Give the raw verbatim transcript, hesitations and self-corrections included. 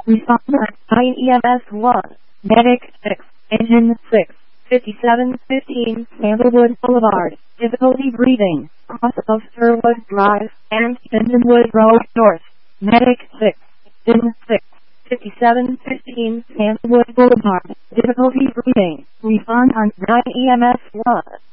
Responder nine E M S one. Medic six. Engine six. fifty-seven fifteen Sandalwood Boulevard. Difficulty breathing. Cross of Sherwood Drive and Lindenwood Road North. Medic six. Engine six. fifty-seven fifteen Sandalwood Boulevard. Difficulty breathing. Refund on nine E M S one.